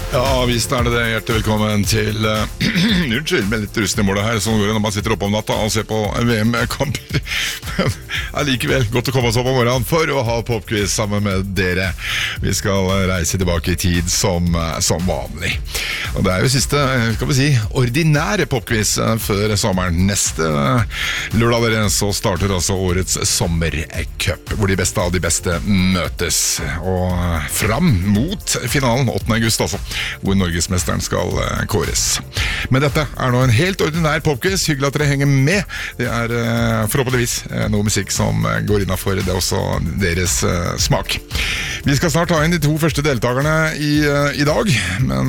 Ja, visst det. Hjertelig velkommen til unnskyld, med litt rustne målet her, sånn går det når man sitter oppe om natta og ser på VM-kamper. Men likevel, godt å komme oss opp om morgenen for å ha popquiz sammen med dere. Vi skal reise tilbake i tid som vanlig. Og det jo siste, skal vi si, ordinære popquiz før sommeren. Neste lørdag så starter altså årets sommercup, hvor de beste av de beste møtes. Og fram mot finalen 8. august altså, hvor Norgesmesteren skal kåres. Men dette nå en helt ordinær popquiz. Hyggelig at dere henger med. Det forhåpentligvis noe musikk som går innenfor det også deres smak. Vi skal snart ta inn de 2 første deltakerne i dag, men